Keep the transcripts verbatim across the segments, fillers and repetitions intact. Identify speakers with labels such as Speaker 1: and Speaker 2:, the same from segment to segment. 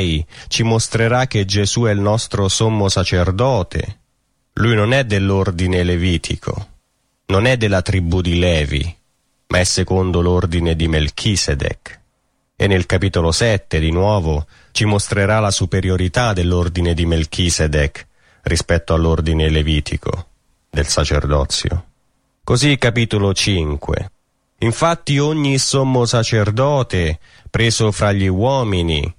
Speaker 1: lei ci mostrerà che Gesù è il nostro sommo sacerdote. Lui non è dell'ordine levitico, non è della tribù di Levi, ma è secondo l'ordine di Melchisedec. E nel capitolo sette, di nuovo, ci mostrerà la superiorità dell'ordine di Melchisedec rispetto all'ordine levitico del sacerdozio. Così capitolo cinque. Infatti ogni sommo sacerdote, preso fra gli uomini,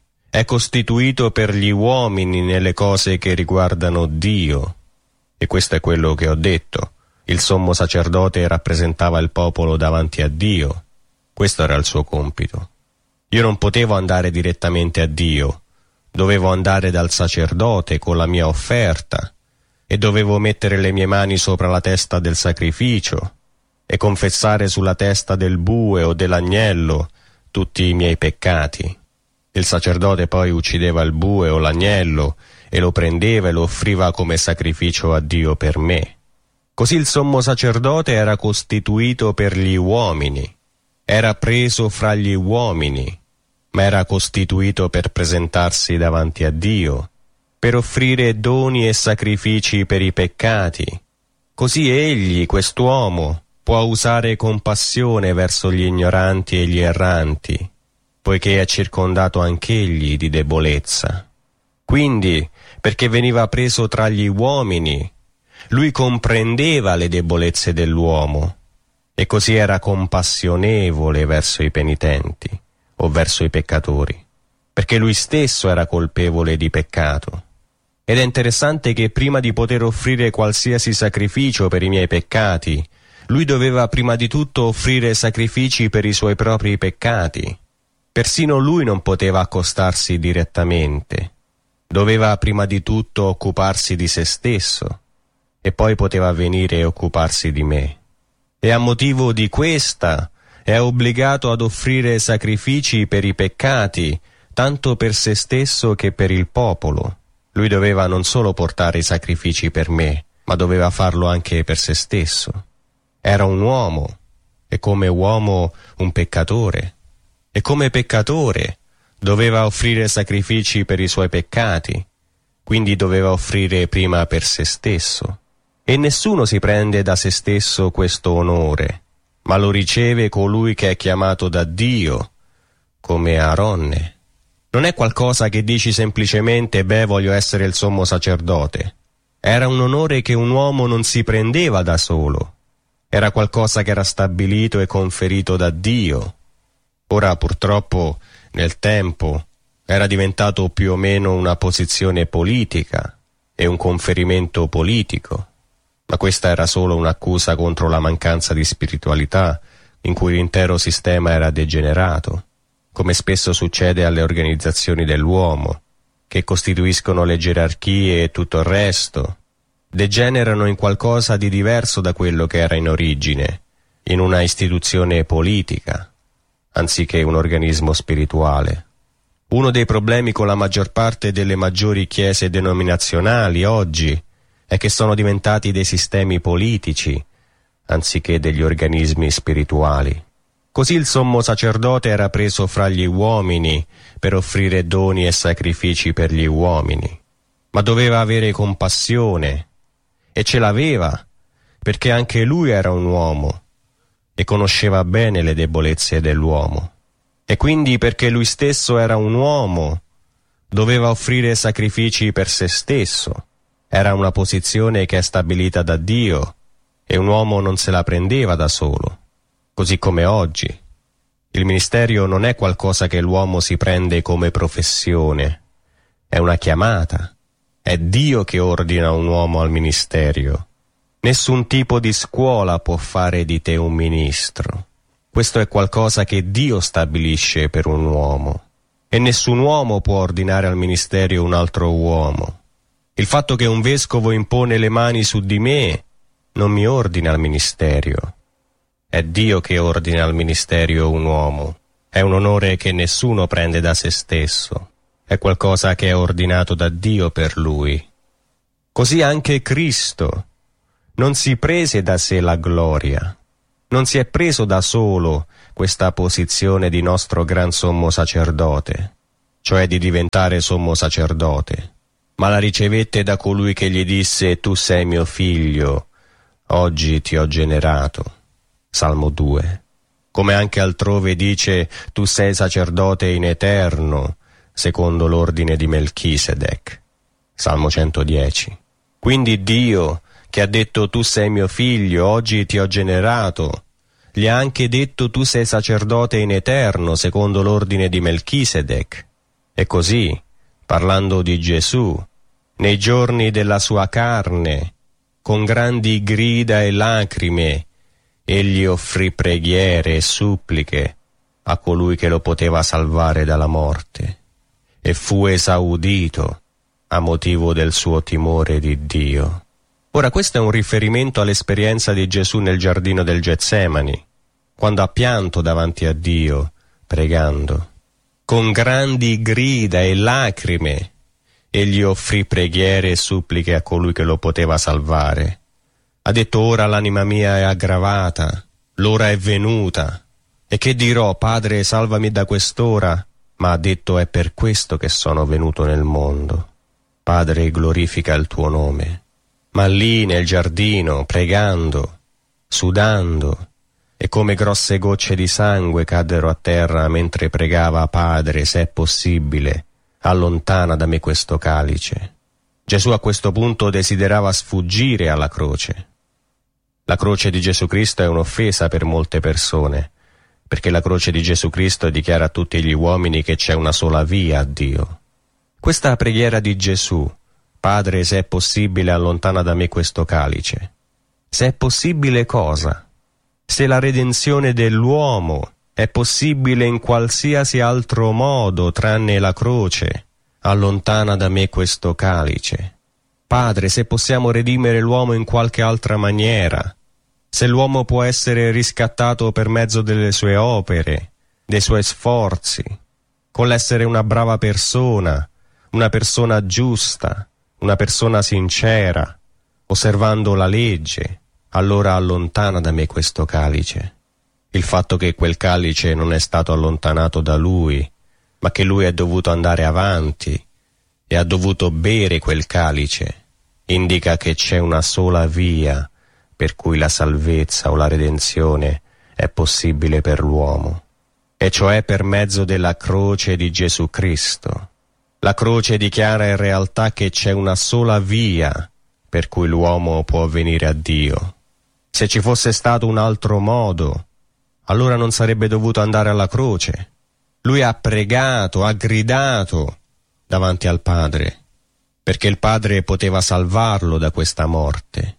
Speaker 1: è costituito per gli uomini nelle cose che riguardano Dio. E questo è quello che ho detto. Il sommo sacerdote rappresentava il popolo davanti a Dio. Questo era il suo compito. Io non potevo andare direttamente a Dio, dovevo andare dal sacerdote con la mia offerta e dovevo mettere le mie mani sopra la testa del sacrificio e confessare sulla testa del bue o dell'agnello tutti i miei peccati. Il sacerdote poi uccideva il bue o l'agnello e lo prendeva e lo offriva come sacrificio a Dio per me. Così il sommo sacerdote era costituito per gli uomini, era preso fra gli uomini, ma era costituito per presentarsi davanti a Dio, per offrire doni e sacrifici per i peccati. Così egli, quest'uomo, può usare compassione verso gli ignoranti e gli erranti, poiché è circondato anch'egli di debolezza. Quindi, perché veniva preso tra gli uomini, lui comprendeva le debolezze dell'uomo, e così era compassionevole verso i penitenti o verso i peccatori, perché lui stesso era colpevole di peccato. Ed è interessante che prima di poter offrire qualsiasi sacrificio per i miei peccati, lui doveva prima di tutto offrire sacrifici per i suoi propri peccati. Persino lui non poteva accostarsi direttamente. Doveva prima di tutto occuparsi di se stesso, e poi poteva venire e occuparsi di me. E a motivo di questa è obbligato ad offrire sacrifici per i peccati, tanto per se stesso che per il popolo. Lui doveva non solo portare i sacrifici per me, ma doveva farlo anche per se stesso. Era un uomo, e come uomo un peccatore. E come peccatore doveva offrire sacrifici per i suoi peccati, quindi doveva offrire prima per se stesso. E nessuno si prende da se stesso questo onore, ma lo riceve colui che è chiamato da Dio, come Aaronne. Non è qualcosa che dici semplicemente, beh, voglio essere il sommo sacerdote. Era un onore che un uomo non si prendeva da solo. Era qualcosa che era stabilito e conferito da Dio. Ora, purtroppo, nel tempo, era diventato più o meno una posizione politica e un conferimento politico. Ma questa era solo un'accusa contro la mancanza di spiritualità in cui l'intero sistema era degenerato, come spesso succede alle organizzazioni dell'uomo, che costituiscono le gerarchie e tutto il resto, degenerano in qualcosa di diverso da quello che era in origine, in una istituzione politica, anziché un organismo spirituale. Uno dei problemi con la maggior parte delle maggiori chiese denominazionali oggi è che sono diventati dei sistemi politici, anziché degli organismi spirituali. Così il sommo sacerdote era preso fra gli uomini per offrire doni e sacrifici per gli uomini, ma doveva avere compassione, e ce l'aveva, perché anche lui era un uomo, e conosceva bene le debolezze dell'uomo. E quindi, perché lui stesso era un uomo, doveva offrire sacrifici per se stesso. Era una posizione che è stabilita da Dio, e un uomo non se la prendeva da solo. Così come oggi. Il ministero non è qualcosa che l'uomo si prende come professione, è una chiamata. È Dio che ordina un uomo al ministero. Nessun tipo di scuola può fare di te un ministro. Questo è qualcosa che Dio stabilisce per un uomo, e nessun uomo può ordinare al ministero un altro uomo. Il fatto che un vescovo impone le mani su di me non mi ordina al ministero. È Dio che ordina al ministero un uomo. È un onore che nessuno prende da se stesso. È qualcosa che è ordinato da Dio per lui. Così anche Cristo non si prese da sé la gloria. Non si è preso da solo questa posizione di nostro gran sommo sacerdote. cioè di diventare sommo sacerdote, ma la ricevette da colui che gli disse: tu sei mio figlio, oggi ti ho generato. Salmo due. Come anche altrove dice: tu sei sacerdote in eterno, secondo l'ordine di Melchisedec. Salmo centodieci. Quindi Dio, che ha detto: tu sei mio figlio, oggi ti ho generato, gli ha anche detto: tu sei sacerdote in eterno, secondo l'ordine di Melchisedec. E così, parlando di Gesù, nei giorni della sua carne, con grandi grida e lacrime, egli offrì preghiere e suppliche a colui che lo poteva salvare dalla morte, e fu esaudito a motivo del suo timore di Dio. Ora, questo è un riferimento all'esperienza di Gesù nel giardino del Getsemani, quando ha pianto davanti a Dio, pregando. Con grandi grida e lacrime egli offrì preghiere e suppliche a colui che lo poteva salvare. Ha detto: ora l'anima mia è aggravata, l'ora è venuta. E che dirò? Padre, salvami da quest'ora. Ma ha detto: è per questo che sono venuto nel mondo. Padre, glorifica il tuo nome. Ma lì nel giardino, pregando, sudando, e come grosse gocce di sangue caddero a terra mentre pregava: Padre, se è possibile, allontana da me questo calice. Gesù a questo punto desiderava sfuggire alla croce. La croce di Gesù Cristo è un'offesa per molte persone, perché la croce di Gesù Cristo dichiara a tutti gli uomini che c'è una sola via a Dio. Questa preghiera di Gesù: Padre, se è possibile, allontana da me questo calice. Se è possibile cosa? Se la redenzione dell'uomo è possibile in qualsiasi altro modo tranne la croce, allontana da me questo calice. Padre, se possiamo redimere l'uomo in qualche altra maniera, se l'uomo può essere riscattato per mezzo delle sue opere, dei suoi sforzi, con l'essere una brava persona, una persona giusta, una persona sincera, osservando la legge, allora allontana da me questo calice. Il fatto che quel calice non è stato allontanato da lui, ma che lui è dovuto andare avanti e ha dovuto bere quel calice, indica che c'è una sola via per cui la salvezza o la redenzione è possibile per l'uomo, e cioè per mezzo della croce di Gesù Cristo. La croce dichiara in realtà che c'è una sola via per cui l'uomo può venire a Dio. Se ci fosse stato un altro modo, allora non sarebbe dovuto andare alla croce. Lui ha pregato, ha gridato davanti al Padre, perché il Padre poteva salvarlo da questa morte.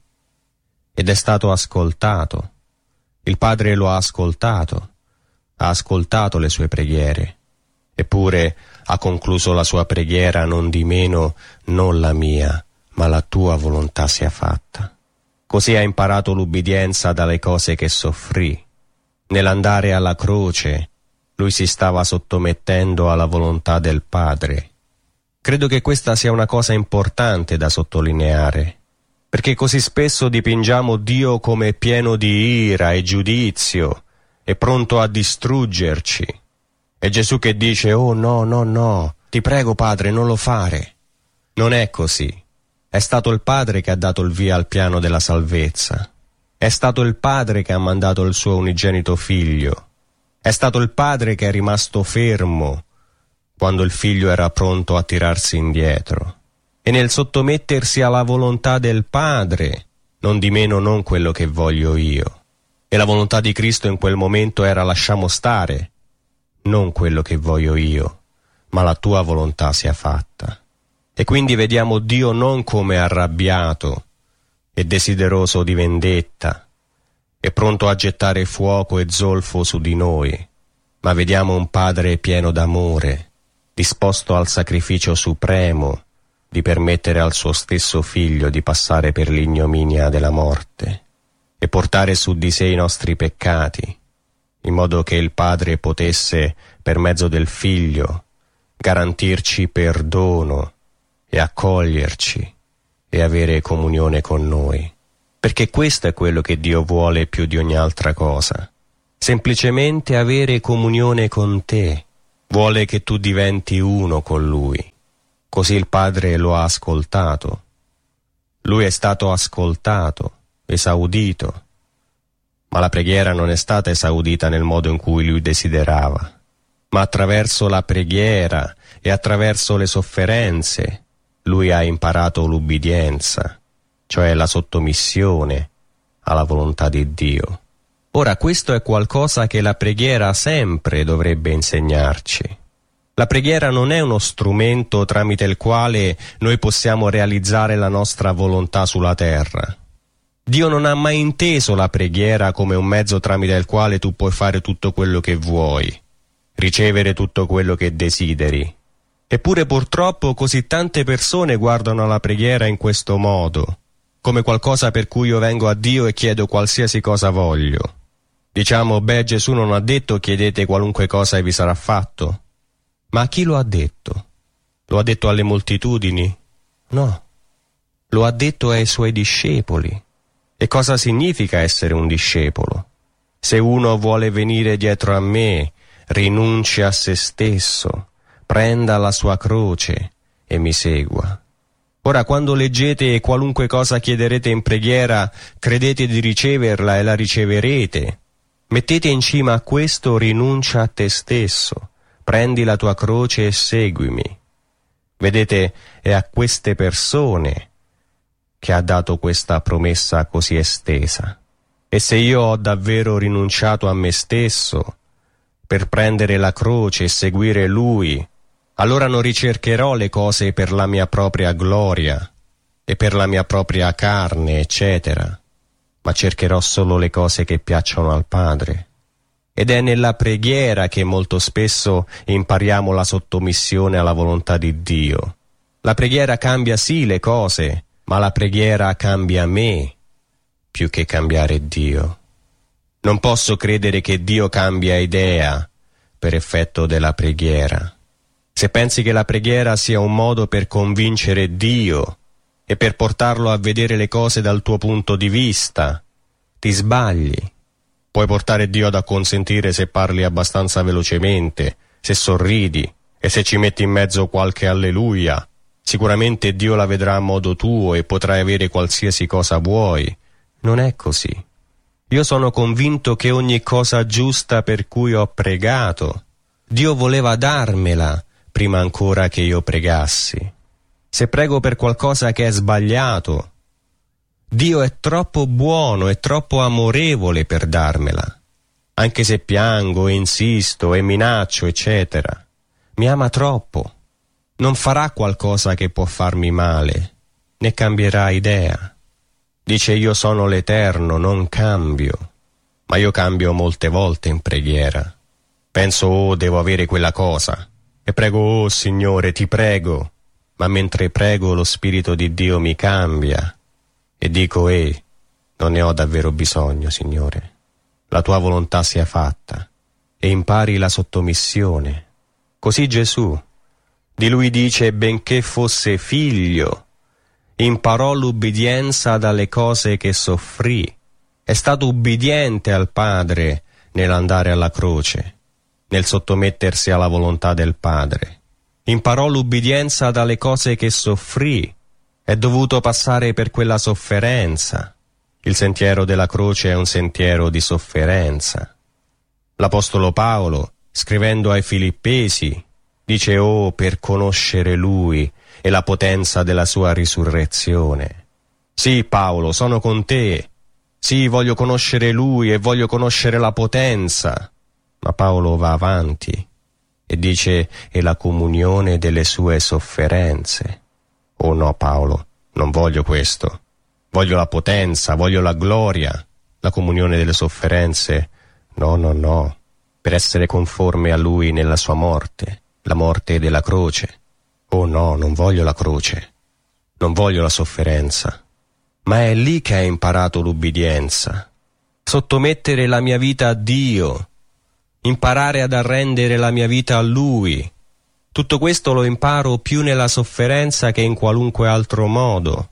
Speaker 1: Ed è stato ascoltato. Il Padre lo ha ascoltato, ha ascoltato le sue preghiere. Eppure ha concluso la sua preghiera: non di meno, non la mia, ma la tua volontà sia fatta. Così ha imparato l'ubbidienza dalle cose che soffrì. Nell'andare alla croce, lui si stava sottomettendo alla volontà del Padre. Credo che questa sia una cosa importante da sottolineare, perché così spesso dipingiamo Dio come pieno di ira e giudizio e pronto a distruggerci. È Gesù che dice: oh no, no, no, ti prego Padre, non lo fare. Non è così. È stato il Padre che ha dato il via al piano della salvezza. È stato il Padre che ha mandato il suo unigenito Figlio. È stato il Padre che è rimasto fermo quando il Figlio era pronto a tirarsi indietro. E nel sottomettersi alla volontà del Padre, non di meno non quello che voglio io. E la volontà di Cristo in quel momento era: lasciamo stare, non quello che voglio io, ma la tua volontà sia fatta. E quindi vediamo Dio non come arrabbiato e desideroso di vendetta e pronto a gettare fuoco e zolfo su di noi, ma vediamo un Padre pieno d'amore, disposto al sacrificio supremo di permettere al suo stesso Figlio di passare per l'ignominia della morte e portare su di sé i nostri peccati, in modo che il Padre potesse, per mezzo del Figlio, garantirci perdono e accoglierci e avere comunione con noi. Perché questo è quello che Dio vuole più di ogni altra cosa. Semplicemente avere comunione con te, Vuole che tu diventi uno con Lui. Così il Padre lo ha ascoltato. Lui è stato ascoltato, esaudito. Ma la preghiera non è stata esaudita nel modo in cui Lui desiderava, ma attraverso la preghiera e attraverso le sofferenze Lui ha imparato l'ubbidienza, cioè la sottomissione alla volontà di Dio. Ora, questo è qualcosa che la preghiera sempre dovrebbe insegnarci. La preghiera non è uno strumento tramite il quale noi possiamo realizzare la nostra volontà sulla terra. Dio non ha mai inteso la preghiera come un mezzo tramite il quale tu puoi fare tutto quello che vuoi, ricevere tutto quello che desideri. Eppure purtroppo così tante persone guardano la preghiera in questo modo, come qualcosa per cui io vengo a Dio e chiedo qualsiasi cosa voglio. Diciamo, beh, Gesù non ha detto chiedete qualunque cosa e vi sarà fatto. Ma a chi lo ha detto? Lo ha detto alle moltitudini? No. Lo ha detto ai suoi discepoli. E cosa significa essere un discepolo? Se uno vuole venire dietro a me, rinunci a se stesso, prenda la sua croce e mi segua. Ora, quando leggete qualunque cosa chiederete in preghiera, credete di riceverla e la riceverete. Mettete in cima a questo rinuncia a te stesso, prendi la tua croce e seguimi. Vedete, è a queste persone che ha dato questa promessa così estesa. E se io ho davvero rinunciato a me stesso per prendere la croce e seguire Lui, allora non ricercherò le cose per la mia propria gloria e per la mia propria carne, eccetera, ma cercherò solo le cose che piacciono al Padre. Ed è nella preghiera che molto spesso impariamo la sottomissione alla volontà di Dio. La preghiera cambia sì le cose, ma la preghiera cambia me più che cambiare Dio. Non posso credere che Dio cambia idea per effetto della preghiera. Se pensi che la preghiera sia un modo per convincere Dio e per portarlo a vedere le cose dal tuo punto di vista, ti sbagli. Puoi portare Dio ad acconsentire se parli abbastanza velocemente, se sorridi e se ci metti in mezzo qualche alleluia. Sicuramente Dio la vedrà a modo tuo e potrai avere qualsiasi cosa vuoi. Non è così. Io sono convinto che ogni cosa giusta per cui ho pregato, Dio voleva darmela prima ancora che io pregassi. Se prego per qualcosa che è sbagliato, Dio è troppo buono e troppo amorevole per darmela. Anche se piango, e insisto e minaccio, eccetera, mi ama troppo. Non farà qualcosa che può farmi male, né cambierà idea. Dice io sono l'Eterno, non cambio, ma io cambio molte volte in preghiera. Penso, oh, devo avere quella cosa, e prego, oh Signore, ti prego, ma mentre prego lo Spirito di Dio mi cambia, e dico, eh, non ne ho davvero bisogno, Signore. La tua volontà sia fatta, e impari la sottomissione. Così Gesù, di Lui dice, benché fosse figlio, imparò l'ubbidienza dalle cose che soffrì. È stato ubbidiente al Padre nell'andare alla croce, nel sottomettersi alla volontà del Padre. Imparò l'ubbidienza dalle cose che soffrì. È dovuto passare per quella sofferenza. Il sentiero della croce è un sentiero di sofferenza. L'Apostolo Paolo, scrivendo ai Filippesi, dice, oh, per conoscere Lui e la potenza della sua risurrezione. Sì, Paolo, sono con te. Sì, voglio conoscere Lui e voglio conoscere la potenza. Ma Paolo va avanti e dice, e la comunione delle sue sofferenze. Oh no, Paolo, non voglio questo. Voglio la potenza, voglio la gloria. La comunione delle sofferenze, no, no, no. Per essere conforme a Lui nella sua morte, la morte della croce. Oh no, non voglio la croce. Non voglio la sofferenza. Ma è lì che hai imparato l'ubbidienza. Sottomettere la mia vita a Dio. Imparare ad arrendere la mia vita a Lui. Tutto questo lo imparo più nella sofferenza che in qualunque altro modo.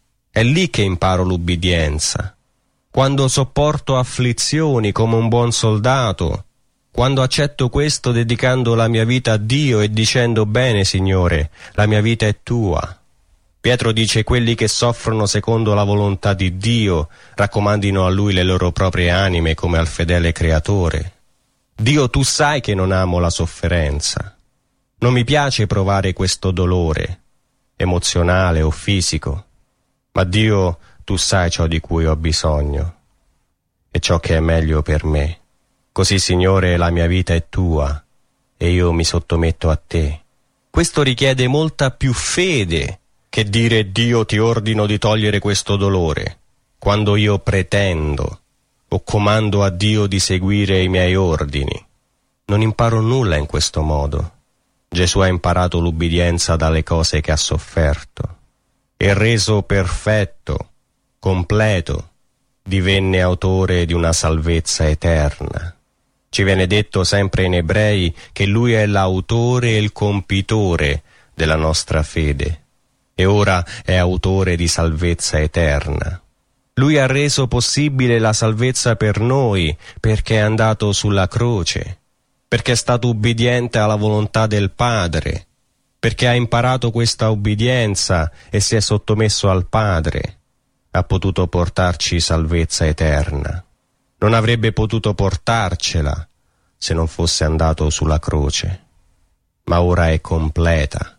Speaker 1: È lì che imparo l'ubbidienza. Quando sopporto afflizioni come un buon soldato, Quando accetto questo dedicando la mia vita a Dio e dicendo bene Signore, la mia vita è tua. Pietro dice quelli che soffrono secondo la volontà di Dio raccomandino a Lui le loro proprie anime come al fedele Creatore. Dio, tu sai che non amo la sofferenza. Non mi piace provare questo dolore, emozionale o fisico, ma Dio, tu sai ciò di cui ho bisogno e ciò che è meglio per me. Così, Signore, la mia vita è tua e io mi sottometto a te. Questo richiede molta più fede che dire Dio ti ordino di togliere questo dolore, quando io pretendo o comando a Dio di seguire i miei ordini. Non imparo nulla in questo modo. Gesù ha imparato l'ubbidienza dalle cose che ha sofferto e reso perfetto, completo, divenne autore di una salvezza eterna. Ci viene detto sempre in Ebrei che Lui è l'autore e il compitore della nostra fede e ora è autore di salvezza eterna. Lui ha reso possibile la salvezza per noi perché è andato sulla croce, perché è stato ubbidiente alla volontà del Padre, perché ha imparato questa ubbidienza e si è sottomesso al Padre, ha potuto portarci salvezza eterna. Non avrebbe potuto portarcela se non fosse andato sulla croce, ma ora è completa.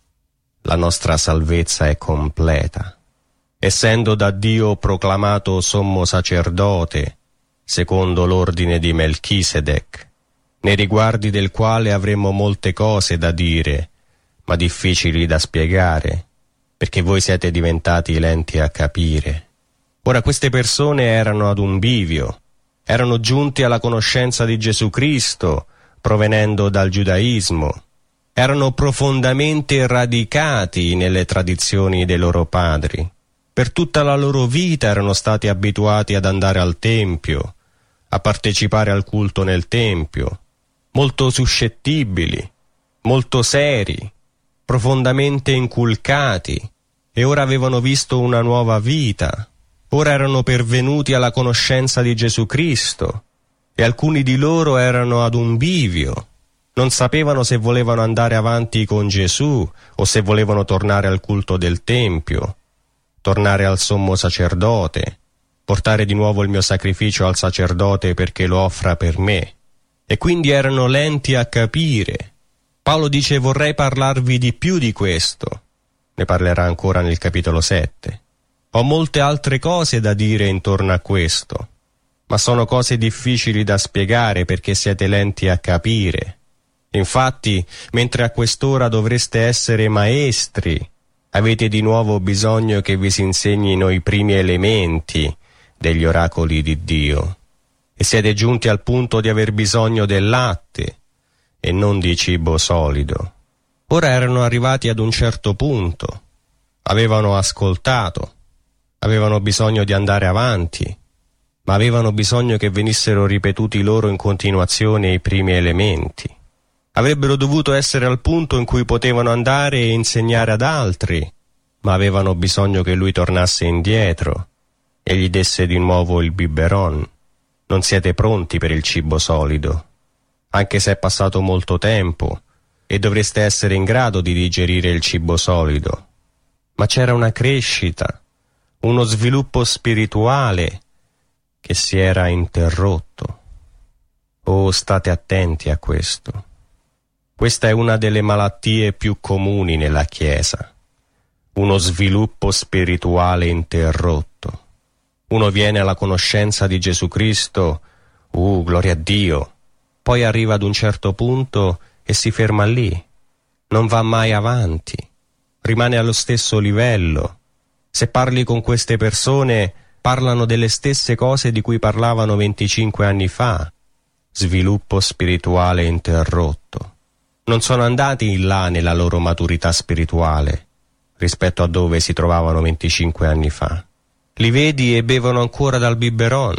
Speaker 1: La nostra salvezza è completa. Essendo da Dio proclamato sommo sacerdote, secondo l'ordine di Melchisedec, nei riguardi del quale avremmo molte cose da dire, ma difficili da spiegare, perché voi siete diventati lenti a capire. Ora queste persone erano ad un bivio, erano giunti alla conoscenza di Gesù Cristo, provenendo dal giudaismo, erano profondamente radicati nelle tradizioni dei loro padri. Per tutta la loro vita erano stati abituati ad andare al Tempio, a partecipare al culto nel Tempio, molto suscettibili, molto seri, profondamente inculcati, e ora avevano visto una nuova vita. Ora erano pervenuti alla conoscenza di Gesù Cristo, e alcuni di loro erano ad un bivio. Non sapevano se volevano andare avanti con Gesù o se volevano tornare al culto del Tempio, tornare al sommo sacerdote, portare di nuovo il mio sacrificio al sacerdote perché lo offra per me. E quindi erano lenti a capire. Paolo dice vorrei parlarvi di più di questo. Ne parlerà ancora nel capitolo sette. Ho molte altre cose da dire intorno a questo, ma sono cose difficili da spiegare perché siete lenti a capire. Infatti, mentre a quest'ora dovreste essere maestri, avete di nuovo bisogno che vi si insegnino i primi elementi degli oracoli di Dio, e siete giunti al punto di aver bisogno del latte e non di cibo solido. Ora erano arrivati ad un certo punto, avevano ascoltato, avevano bisogno di andare avanti, ma avevano bisogno che venissero ripetuti loro in continuazione i primi elementi. Avrebbero dovuto essere al punto in cui potevano andare e insegnare ad altri, ma avevano bisogno che lui tornasse indietro e gli desse di nuovo il biberon. Non siete pronti per il cibo solido, anche se è passato molto tempo e dovreste essere in grado di digerire il cibo solido. Ma c'era una crescita, uno sviluppo spirituale che si era interrotto. Oh, state attenti a questo. Questa è una delle malattie più comuni nella Chiesa, uno sviluppo spirituale interrotto. Uno viene alla conoscenza di Gesù Cristo, uh, gloria a Dio, poi arriva ad un certo punto e si ferma lì, non va mai avanti, rimane allo stesso livello. Se parli con queste persone, parlano delle stesse cose di cui parlavano venticinque anni fa, sviluppo spirituale interrotto. Non sono andati in là nella loro maturità spirituale rispetto a dove si trovavano venticinque anni fa. Li vedi e bevono ancora dal biberon.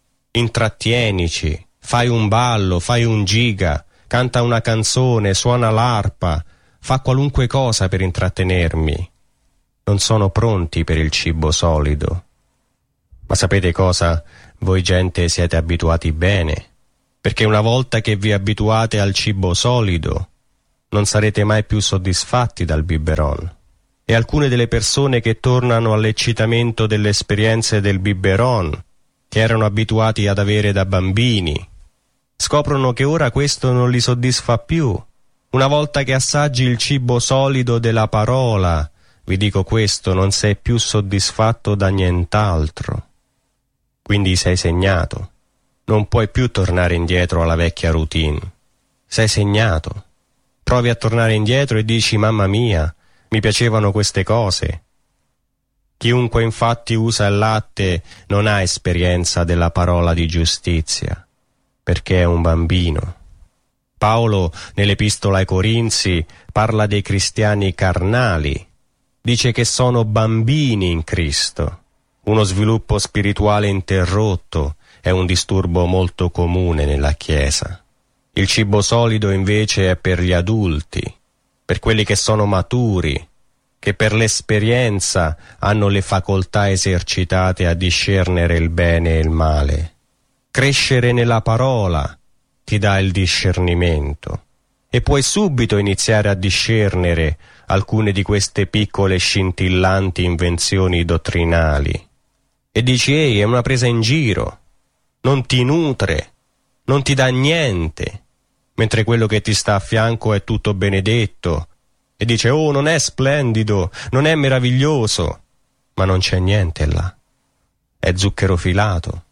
Speaker 1: Intrattienici, fai un ballo, fai un giga, canta una canzone, suona l'arpa, fa qualunque cosa per intrattenermi. Non sono pronti per il cibo solido. Ma sapete cosa? Voi gente siete abituati bene. perché una volta che vi abituate al cibo solido, non sarete mai più soddisfatti dal biberon. E alcune delle persone che tornano all'eccitamento delle esperienze del biberon, che erano abituati ad avere da bambini, scoprono che ora questo non li soddisfa più. Una volta che assaggi il cibo solido della parola, vi dico questo, non sei più soddisfatto da nient'altro. Quindi sei segnato. Non puoi più tornare indietro alla vecchia routine. Sei segnato. Provi a tornare indietro e dici: mamma mia, mi piacevano queste cose. Chiunque infatti usa il latte non ha esperienza della parola di giustizia, perché è un bambino. Paolo, nell'Epistola ai Corinzi, parla dei cristiani carnali. Dice che sono bambini in Cristo. Uno sviluppo spirituale interrotto è un disturbo molto comune nella Chiesa. Il cibo solido invece è per gli adulti, per quelli che sono maturi, che per l'esperienza hanno le facoltà esercitate a discernere il bene e il male. Crescere nella parola ti dà il discernimento e puoi subito iniziare a discernere alcune di queste piccole scintillanti invenzioni dottrinali. E dici: ehi, è una presa in giro, non ti nutre, non ti dà niente, mentre quello che ti sta a fianco è tutto benedetto, e dice: oh, non è splendido, non è meraviglioso, ma non c'è niente là, è zucchero filato,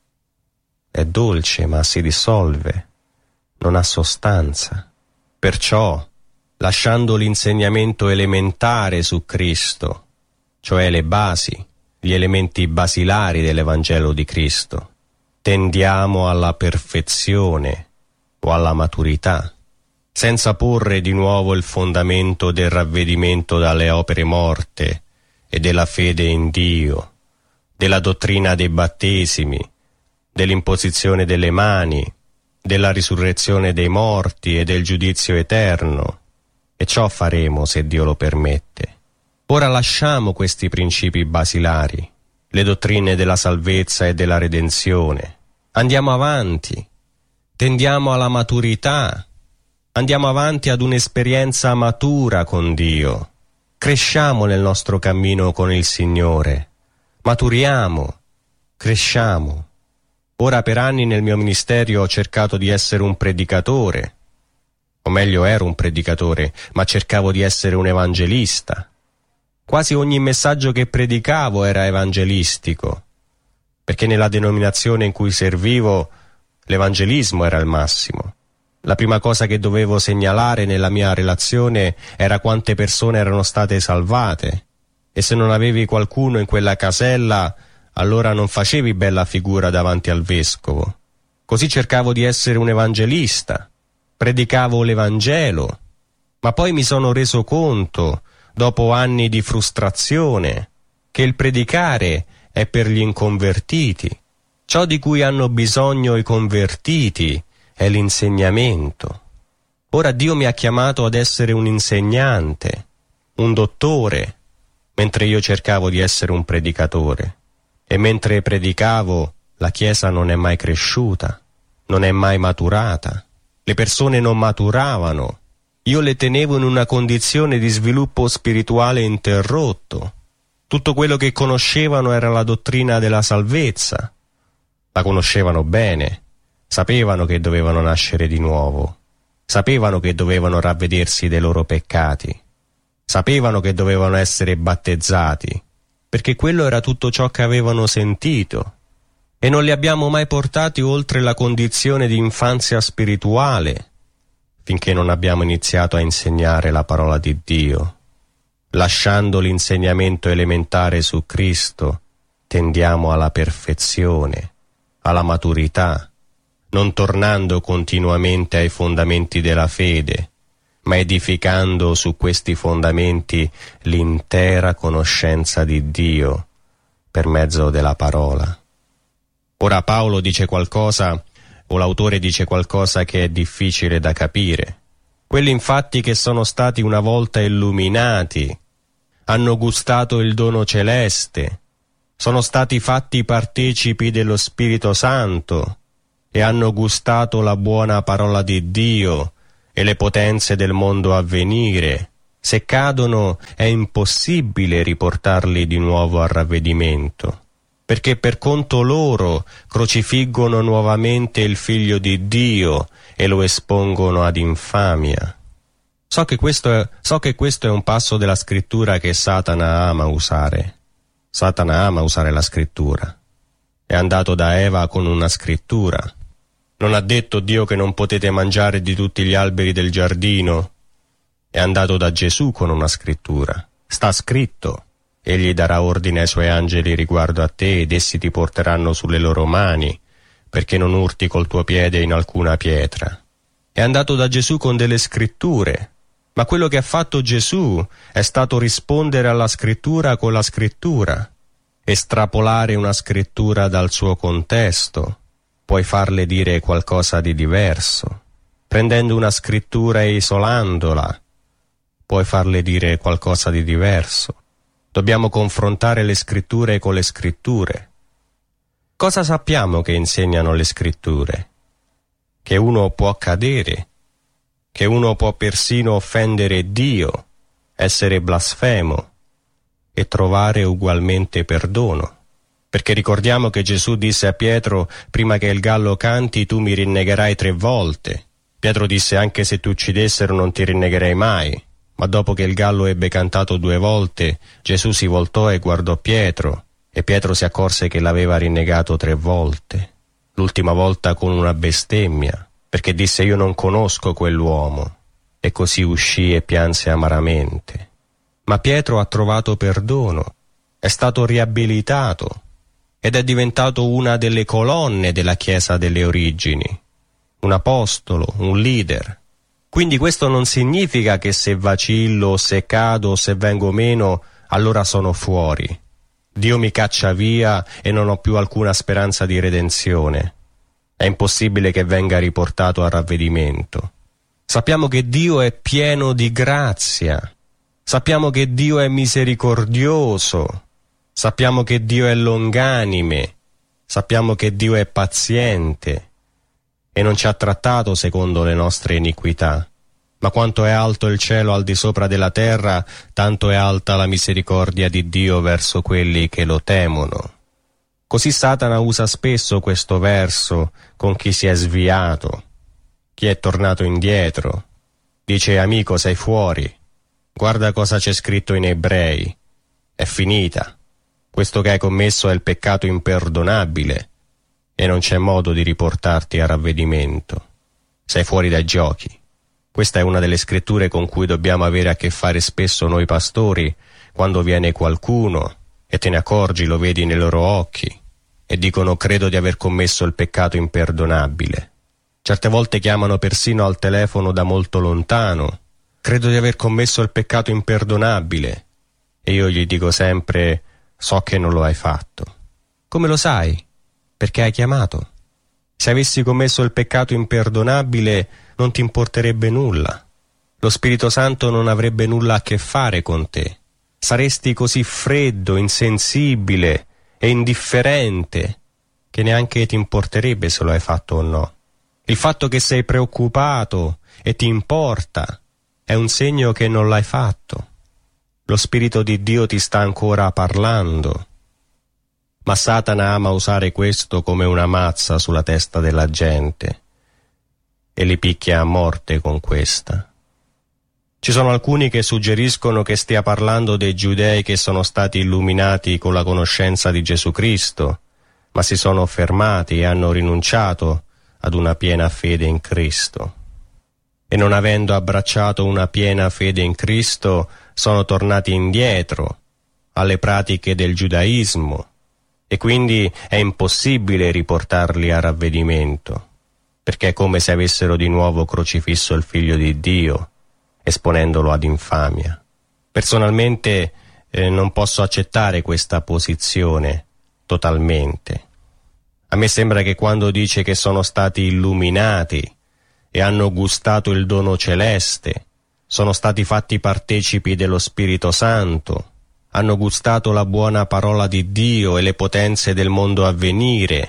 Speaker 1: è dolce ma si dissolve, non ha sostanza. Perciò, lasciando l'insegnamento elementare su Cristo, cioè le basi, gli elementi basilari dell'Evangelo di Cristo, tendiamo alla perfezione o alla maturità, senza porre di nuovo il fondamento del ravvedimento dalle opere morte e della fede in Dio, della dottrina dei battesimi, dell'imposizione delle mani, della risurrezione dei morti e del giudizio eterno. E ciò faremo se Dio lo permette. Ora lasciamo questi principi basilari, le dottrine della salvezza e della redenzione. Andiamo avanti, tendiamo alla maturità, andiamo avanti ad un'esperienza matura con Dio. Cresciamo nel nostro cammino con il Signore, maturiamo, cresciamo. Ora per anni nel mio ministero ho cercato di essere un predicatore, o meglio ero un predicatore, ma cercavo di essere un evangelista. Quasi ogni messaggio che predicavo era evangelistico, perché nella denominazione in cui servivo l'evangelismo era il massimo. La prima cosa che dovevo segnalare nella mia relazione era quante persone erano state salvate, e se non avevi qualcuno in quella casella, allora non facevi bella figura davanti al vescovo. Così cercavo di essere un evangelista, predicavo l'Evangelo, ma poi mi sono reso conto, dopo anni di frustrazione, che il predicare è per gli inconvertiti. Ciò di cui hanno bisogno i convertiti è l'insegnamento. Ora Dio mi ha chiamato ad essere un insegnante, un dottore, mentre io cercavo di essere un predicatore. E mentre predicavo, la Chiesa non è mai cresciuta, non è mai maturata. Le persone non maturavano. Io le tenevo in una condizione di sviluppo spirituale interrotto. Tutto quello che conoscevano era la dottrina della salvezza. La conoscevano bene, sapevano che dovevano nascere di nuovo, sapevano che dovevano ravvedersi dei loro peccati, sapevano che dovevano essere battezzati, perché quello era tutto ciò che avevano sentito, e non li abbiamo mai portati oltre la condizione di infanzia spirituale, finché non abbiamo iniziato a insegnare la parola di Dio. Lasciando l'insegnamento elementare su Cristo, tendiamo alla perfezione, alla maturità, non tornando continuamente ai fondamenti della fede, ma edificando su questi fondamenti l'intera conoscenza di Dio per mezzo della parola. Ora Paolo dice qualcosa, o l'autore dice qualcosa che è difficile da capire. Quelli infatti che sono stati una volta illuminati, hanno gustato il dono celeste, sono stati fatti partecipi dello Spirito Santo, e hanno gustato la buona parola di Dio e le potenze del mondo a venire, se cadono è impossibile riportarli di nuovo al ravvedimento, perché per conto loro crocifiggono nuovamente il Figlio di Dio e lo espongono ad infamia. So che questo è, so che questo è un passo della Scrittura che Satana ama usare. Satana ama usare la Scrittura. È andato da Eva con una Scrittura. Non ha detto Dio che non potete mangiare di tutti gli alberi del giardino. È andato da Gesù con una Scrittura. Sta scritto: egli darà ordine ai suoi angeli riguardo a te ed essi ti porteranno sulle loro mani, perché non urti col tuo piede in alcuna pietra. È andato da Gesù con delle Scritture, ma quello che ha fatto Gesù è stato rispondere alla Scrittura con la Scrittura, estrapolare una Scrittura dal suo contesto, puoi farle dire qualcosa di diverso. Prendendo una Scrittura e isolandola, puoi farle dire qualcosa di diverso. Dobbiamo confrontare le Scritture con le Scritture. Cosa sappiamo che insegnano le Scritture? Che uno può cadere, che uno può persino offendere Dio, essere blasfemo e trovare ugualmente perdono. Perché ricordiamo che Gesù disse a Pietro: prima che il gallo canti tu mi rinnegherai tre volte. Pietro disse: anche se ti uccidessero non ti rinnegherei mai. Ma dopo che il gallo ebbe cantato due volte, Gesù si voltò e guardò Pietro, e Pietro si accorse che l'aveva rinnegato tre volte. L'ultima volta con una bestemmia, perché disse: io non conosco quell'uomo, e così uscì e pianse amaramente. Ma Pietro ha trovato perdono, è stato riabilitato, ed è diventato una delle colonne della Chiesa delle origini, un apostolo, un leader. Quindi questo non significa che se vacillo, se cado, se vengo meno, allora sono fuori. Dio mi caccia via e non ho più alcuna speranza di redenzione. È impossibile che venga riportato al ravvedimento. Sappiamo che Dio è pieno di grazia. Sappiamo che Dio è misericordioso. Sappiamo che Dio è longanime. Sappiamo che Dio è paziente e non ci ha trattato secondo le nostre iniquità. Ma quanto è alto il cielo al di sopra della terra, tanto è alta la misericordia di Dio verso quelli che lo temono. Così Satana usa spesso questo verso con chi si è sviato, chi è tornato indietro. Dice: amico, sei fuori, guarda cosa c'è scritto in Ebrei, è finita, questo che hai commesso è il peccato imperdonabile e non c'è modo di riportarti a ravvedimento, sei fuori dai giochi. Questa è una delle scritture con cui dobbiamo avere a che fare spesso noi pastori, quando viene qualcuno e te ne accorgi, lo vedi nei loro occhi, e dicono: credo di aver commesso il peccato imperdonabile. Certe volte chiamano persino al telefono da molto lontano: credo di aver commesso il peccato imperdonabile. E io gli dico sempre: so che non lo hai fatto. Come lo sai? Perché hai chiamato. Se avessi commesso il peccato imperdonabile non ti importerebbe nulla. Lo Spirito Santo non avrebbe nulla a che fare con te. Saresti così freddo, insensibile e indifferente che neanche ti importerebbe se lo hai fatto o no. Il fatto che sei preoccupato e ti importa è un segno che non l'hai fatto. Lo Spirito di Dio ti sta ancora parlando. Ma Satana ama usare questo come una mazza sulla testa della gente e li picchia a morte con questa. Ci sono alcuni che suggeriscono che stia parlando dei giudei che sono stati illuminati con la conoscenza di Gesù Cristo, ma si sono fermati e hanno rinunciato ad una piena fede in Cristo. E non avendo abbracciato una piena fede in Cristo, sono tornati indietro alle pratiche del giudaismo, e quindi è impossibile riportarli a ravvedimento, perché è come se avessero di nuovo crocifisso il Figlio di Dio, esponendolo ad infamia. Personalmente eh, non posso accettare questa posizione totalmente. A me sembra che quando dice che sono stati illuminati e hanno gustato il dono celeste, sono stati fatti partecipi dello Spirito Santo, hanno gustato la buona parola di Dio e le potenze del mondo a venire,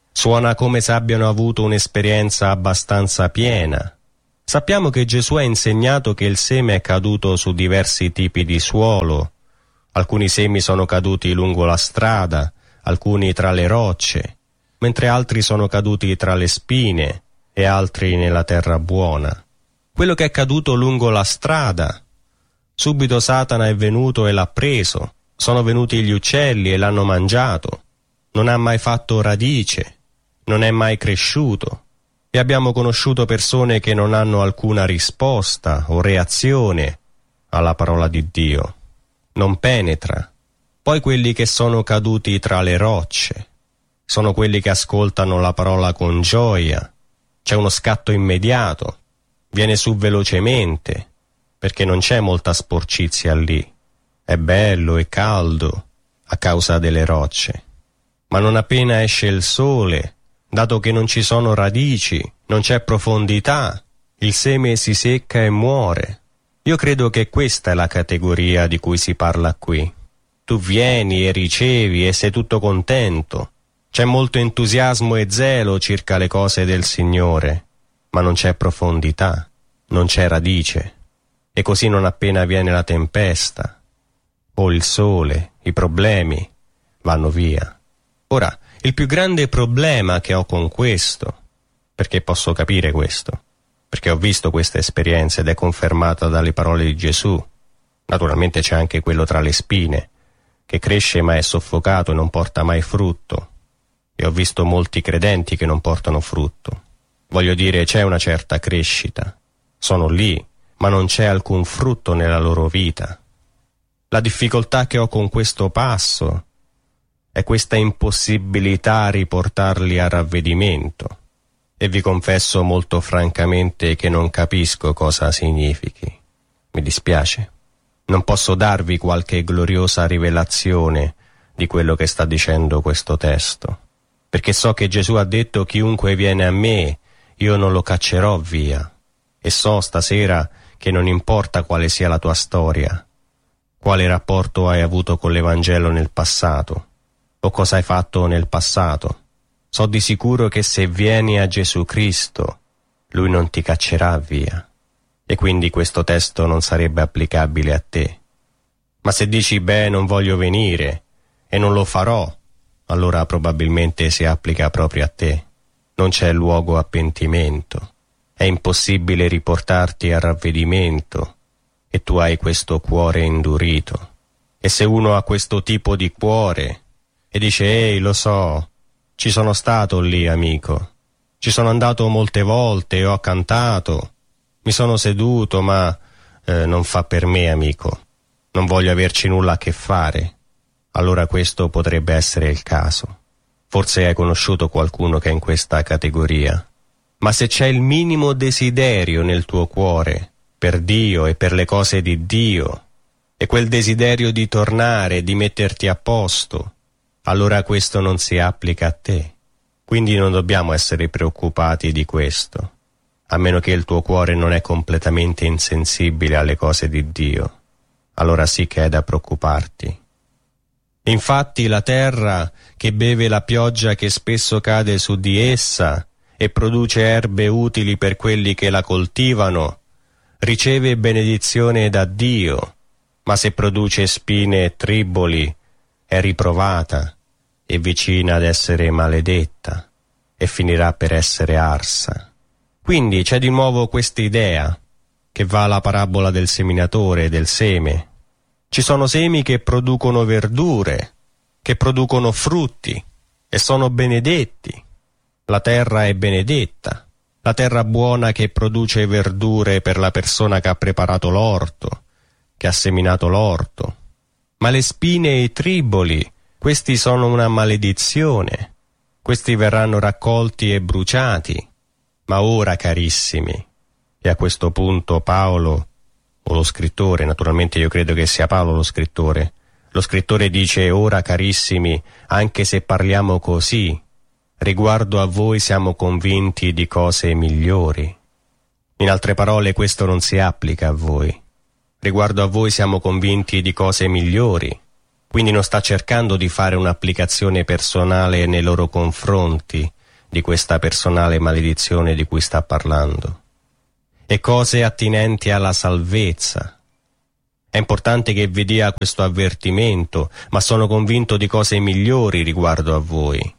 Speaker 1: Suona come se abbiano avuto un'esperienza abbastanza piena. Sappiamo che Gesù ha insegnato che il seme è caduto su diversi tipi di suolo. Alcuni semi sono caduti lungo la strada, alcuni tra le rocce, mentre altri sono caduti tra le spine e altri nella terra buona. Quello che è caduto lungo la strada, subito Satana è venuto e l'ha preso, sono venuti gli uccelli e l'hanno mangiato, non ha mai fatto radice, non è mai cresciuto, e abbiamo conosciuto persone che non hanno alcuna risposta o reazione alla parola di Dio, non penetra. Poi quelli che sono caduti tra le rocce, sono quelli che ascoltano la parola con gioia, c'è uno scatto immediato, viene su velocemente, perché non c'è molta sporcizia lì, è bello e caldo a causa delle rocce. Ma non appena esce il sole, dato che non ci sono radici, non c'è profondità, il seme si secca e muore. Io credo che questa è la categoria di cui si parla qui. Tu vieni e ricevi e sei tutto contento. C'è molto entusiasmo e zelo circa le cose del Signore, ma non c'è profondità, non c'è radice. E così non appena viene la tempesta, o il sole, i problemi, vanno via. Ora, il più grande problema che ho con questo, perché posso capire questo, perché ho visto questa esperienza ed è confermata dalle parole di Gesù. Naturalmente c'è anche quello tra le spine, che cresce ma è soffocato e non porta mai frutto. E ho visto molti credenti che non portano frutto. Voglio dire, c'è una certa crescita, sono lì, ma non c'è alcun frutto nella loro vita. La difficoltà che ho con questo passo è questa impossibilità a riportarli a ravvedimento, e vi confesso molto francamente che non capisco cosa significhi. Mi dispiace. Non posso darvi qualche gloriosa rivelazione di quello che sta dicendo questo testo, perché so che Gesù ha detto: chiunque viene a me, io non lo caccerò via. E so stasera che non importa quale sia la tua storia, quale rapporto hai avuto con l'Evangelo nel passato, o cosa hai fatto nel passato. So di sicuro che se vieni a Gesù Cristo, Lui non ti caccerà via. E quindi questo testo non sarebbe applicabile a te. Ma se dici, beh, non voglio venire, e non lo farò, allora probabilmente si applica proprio a te. Non c'è luogo a pentimento. È impossibile riportarti a ravvedimento, e tu hai questo cuore indurito. E se uno ha questo tipo di cuore e dice: ehi, lo so, ci sono stato lì, amico, ci sono andato molte volte, ho cantato, mi sono seduto, ma eh, non fa per me, amico, non voglio averci nulla a che fare, allora questo potrebbe essere il caso. Forse hai conosciuto qualcuno che è in questa categoria. Ma se c'è il minimo desiderio nel tuo cuore per Dio e per le cose di Dio, e quel desiderio di tornare, di metterti a posto, allora questo non si applica a te. Quindi non dobbiamo essere preoccupati di questo, a meno che il tuo cuore non è completamente insensibile alle cose di Dio. Allora sì che è da preoccuparti. Infatti la terra che beve la pioggia che spesso cade su di essa e produce erbe utili per quelli che la coltivano, riceve benedizione da Dio, ma se produce spine e triboli è riprovata e vicina ad essere maledetta e finirà per essere arsa. Quindi c'è di nuovo questa idea che va alla parabola del seminatore e del seme. Ci sono semi che producono verdure, che producono frutti e sono benedetti. La terra è benedetta, la terra buona che produce verdure per la persona che ha preparato l'orto, che ha seminato l'orto. Ma le spine e i triboli, questi sono una maledizione, questi verranno raccolti e bruciati. Ma ora, carissimi, e a questo punto Paolo, o lo scrittore, naturalmente io credo che sia Paolo lo scrittore, lo scrittore dice: ora, carissimi, anche se parliamo così, riguardo a voi siamo convinti di cose migliori. In altre parole, questo non si applica a voi. Riguardo a voi siamo convinti di cose migliori. Quindi non sta cercando di fare un'applicazione personale nei loro confronti, di questa personale maledizione di cui sta parlando, e cose attinenti alla salvezza. È importante che vi dia questo avvertimento, ma sono convinto di cose migliori riguardo a voi.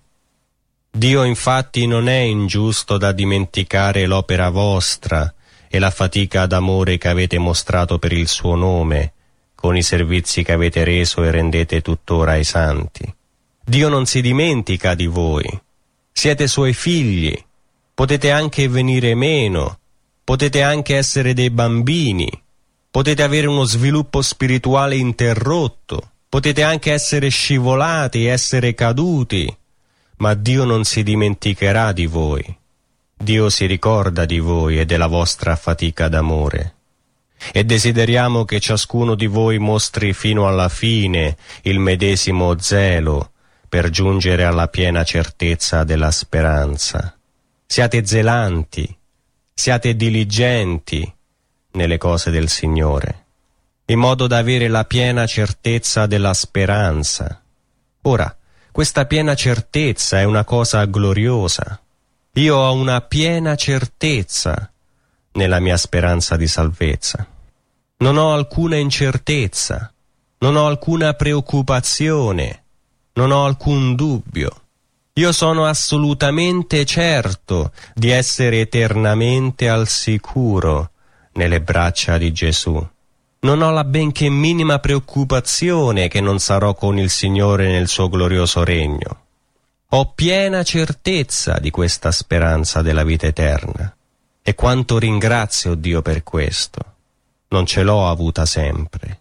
Speaker 1: Dio infatti non è ingiusto da dimenticare l'opera vostra e la fatica d'amore che avete mostrato per il suo nome, con i servizi che avete reso e rendete tuttora ai santi. Dio non si dimentica di voi. Siete suoi figli. Potete anche venire meno. Potete anche essere dei bambini. Potete avere uno sviluppo spirituale interrotto. Potete anche essere scivolati, essere caduti. Ma Dio non si dimenticherà di voi. Dio si ricorda di voi e della vostra fatica d'amore. E desideriamo che ciascuno di voi mostri fino alla fine il medesimo zelo per giungere alla piena certezza della speranza. Siate zelanti, siate diligenti nelle cose del Signore, in modo da avere la piena certezza della speranza. Ora, questa piena certezza è una cosa gloriosa. Io ho una piena certezza nella mia speranza di salvezza. Non ho alcuna incertezza, non ho alcuna preoccupazione, non ho alcun dubbio. Io sono assolutamente certo di essere eternamente al sicuro nelle braccia di Gesù. Non ho la benché minima preoccupazione che non sarò con il Signore nel suo glorioso regno. Ho piena certezza di questa speranza della vita eterna. E quanto ringrazio Dio per questo. Non ce l'ho avuta sempre.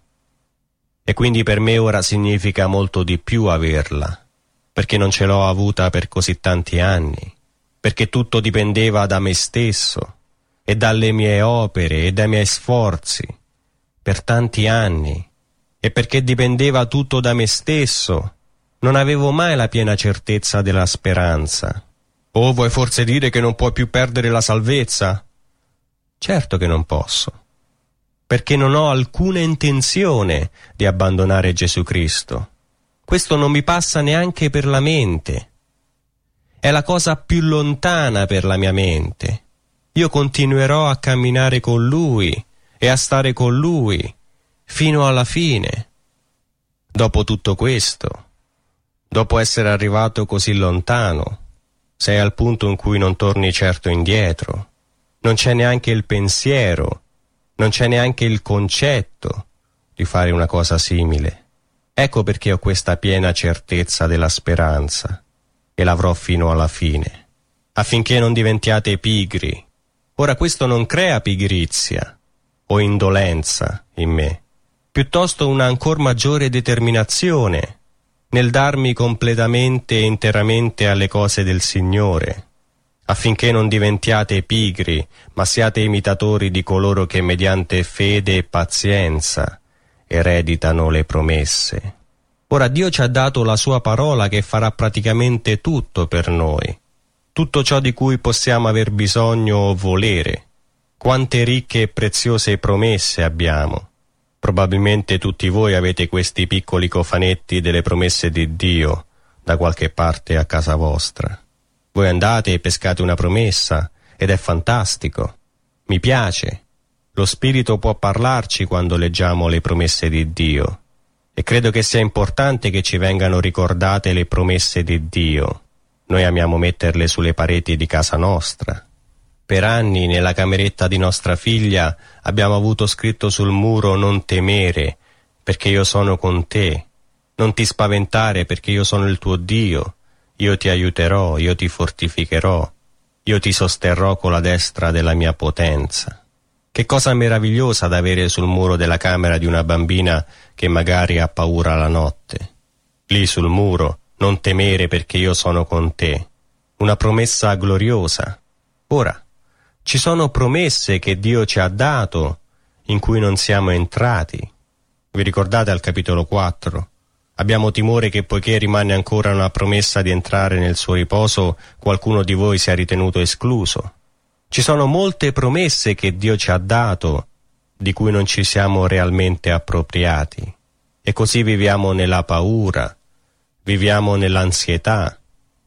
Speaker 1: E quindi per me ora significa molto di più averla, perché non ce l'ho avuta per così tanti anni, perché tutto dipendeva da me stesso, e dalle mie opere, e dai miei sforzi, per tanti anni, e perché dipendeva tutto da me stesso, non avevo mai la piena certezza della speranza. Oh, vuoi forse dire che non puoi più perdere la salvezza? Certo che non posso, perché non ho alcuna intenzione di abbandonare Gesù Cristo. Questo non mi passa neanche per la mente. È la cosa più lontana per la mia mente. Io continuerò a camminare con Lui e a stare con Lui fino alla fine. Dopo tutto questo, dopo essere arrivato così lontano, sei al punto in cui non torni certo indietro. Non c'è neanche il pensiero, non c'è neanche il concetto di fare una cosa simile. Ecco perché ho questa piena certezza della speranza, e l'avrò fino alla fine, affinché non diventiate pigri. Ora questo non crea pigrizia o indolenza in me, piuttosto una ancor maggiore determinazione nel darmi completamente e interamente alle cose del Signore, affinché non diventiate pigri, ma siate imitatori di coloro che mediante fede e pazienza ereditano le promesse. Ora Dio ci ha dato la sua parola che farà praticamente tutto per noi, tutto ciò di cui possiamo aver bisogno o volere. Quante ricche e preziose promesse abbiamo. Probabilmente tutti voi avete questi piccoli cofanetti delle promesse di Dio da qualche parte a casa vostra. Voi andate e pescate una promessa ed è fantastico. Mi piace. Lo Spirito può parlarci quando leggiamo le promesse di Dio. E credo che sia importante che ci vengano ricordate le promesse di Dio. Noi amiamo metterle sulle pareti di casa nostra. Per anni nella cameretta di nostra figlia abbiamo avuto scritto sul muro «Non temere, perché io sono con te. Non ti spaventare, perché io sono il tuo Dio. Io ti aiuterò, io ti fortificherò. Io ti sosterrò con la destra della mia potenza». Che cosa meravigliosa da avere sul muro della camera di una bambina che magari ha paura la notte. Lì sul muro, non temere perché io sono con te. Una promessa gloriosa. Ora, ci sono promesse che Dio ci ha dato in cui non siamo entrati. Vi ricordate al capitolo quattro? Abbiamo timore che poiché rimane ancora una promessa di entrare nel suo riposo, qualcuno di voi sia ritenuto escluso. Ci sono molte promesse che Dio ci ha dato, di cui non ci siamo realmente appropriati. E così viviamo nella paura, viviamo nell'ansietà,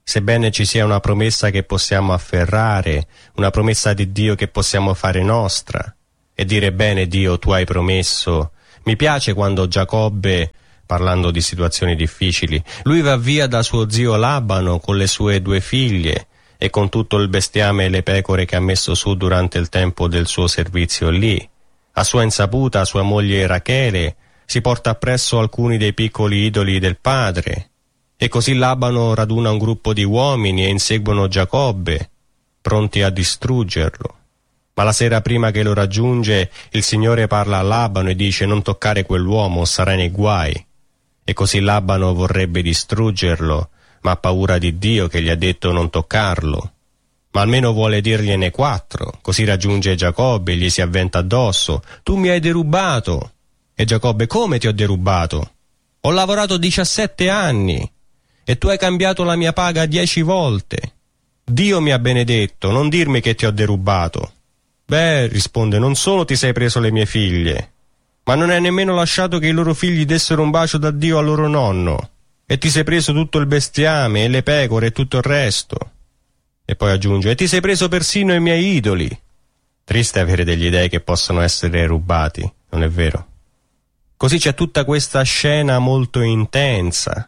Speaker 1: sebbene ci sia una promessa che possiamo afferrare, una promessa di Dio che possiamo fare nostra, e dire: bene Dio, tu hai promesso. Mi piace quando Giacobbe, parlando di situazioni difficili, lui va via da suo zio Labano con le sue due figlie e con tutto il bestiame e le pecore che ha messo su durante il tempo del suo servizio lì. A sua insaputa, sua moglie Rachele si porta appresso alcuni dei piccoli idoli del padre, e così Labano raduna un gruppo di uomini e inseguono Giacobbe, pronti a distruggerlo. Ma la sera prima che lo raggiunge, il Signore parla a Labano e dice: non toccare quell'uomo, sarai nei guai. E così Labano vorrebbe distruggerlo, ma ha paura di Dio che gli ha detto non toccarlo. Ma almeno vuole dirgliene quattro, così raggiunge Giacobbe e gli si avventa addosso: tu mi hai derubato. E Giacobbe: come ti ho derubato? Ho lavorato diciassette anni e tu hai cambiato la mia paga dieci volte. Dio mi ha benedetto, non dirmi che ti ho derubato. Beh, risponde, non solo ti sei preso le mie figlie, ma non hai nemmeno lasciato che i loro figli dessero un bacio da Dio al loro nonno, e ti sei preso tutto il bestiame e le pecore e tutto il resto. E poi aggiunge: e ti sei preso persino i miei idoli. Triste avere degli dei che possono essere rubati, non è vero? Così c'è tutta questa scena molto intensa.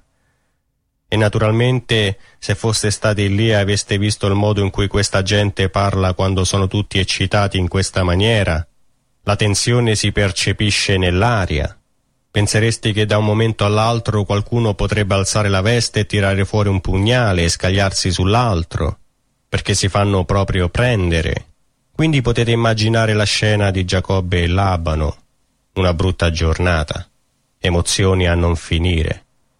Speaker 1: E naturalmente, se foste stati lì e aveste visto il modo in cui questa gente parla quando sono tutti eccitati in questa maniera, la tensione si percepisce nell'aria. Penseresti che da un momento all'altro qualcuno potrebbe alzare la veste e tirare fuori un pugnale e scagliarsi sull'altro, perché si fanno proprio prendere. Quindi potete immaginare la scena di Giacobbe e Labano, una brutta giornata, emozioni a non finire.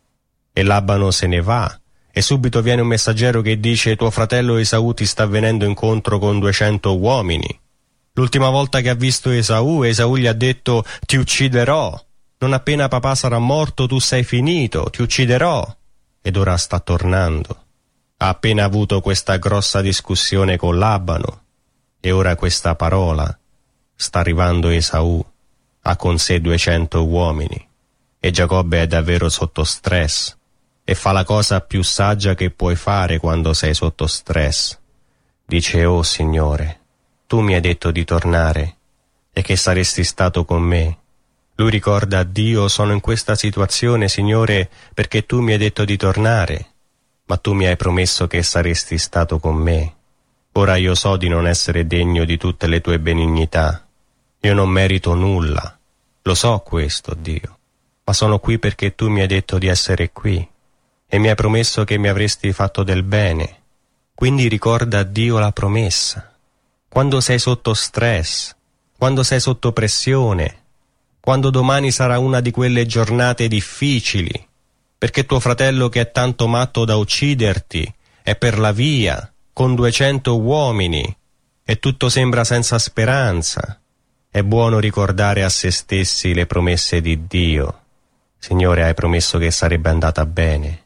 Speaker 1: E Labano se ne va, e subito viene un messaggero che dice: tuo fratello Esaù ti sta venendo incontro con duecento uomini. L'ultima volta che ha visto Esaù, Esaù gli ha detto: ti ucciderò, non appena papà sarà morto tu sei finito, ti ucciderò. Ed ora sta tornando. Ha appena avuto questa grossa discussione con Labano, e ora questa parola: sta arrivando Esaù, ha con sé duecento uomini. E Giacobbe è davvero sotto stress, e fa la cosa più saggia che puoi fare quando sei sotto stress. Dice: oh Signore, tu mi hai detto di tornare e che saresti stato con me. Lui ricorda a Dio: sono in questa situazione, Signore, perché tu mi hai detto di tornare, ma tu mi hai promesso che saresti stato con me. Ora io so di non essere degno di tutte le tue benignità. Io non merito nulla, lo so questo, Dio, ma sono qui perché tu mi hai detto di essere qui e mi hai promesso che mi avresti fatto del bene. Quindi ricorda a Dio la promessa. Quando sei sotto stress, quando sei sotto pressione, quando domani sarà una di quelle giornate difficili, perché tuo fratello che è tanto matto da ucciderti è per la via, con duecento uomini, e tutto sembra senza speranza, è buono ricordare a se stessi le promesse di Dio. Signore, hai promesso che sarebbe andata bene.